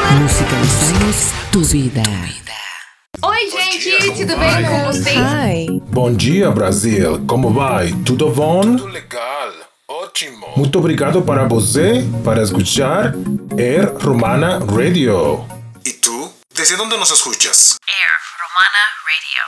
Musicalizamos tu vida. Oi, gente, tudo bem com vocês? Hi. Bom dia, Brasil. Como vai? Tudo bom? Tudo legal, ótimo. Muito obrigado para você para escuchar Air Romana Radio. ¿Y tú? ¿Desde dónde nos escuchas? Air Romana Radio.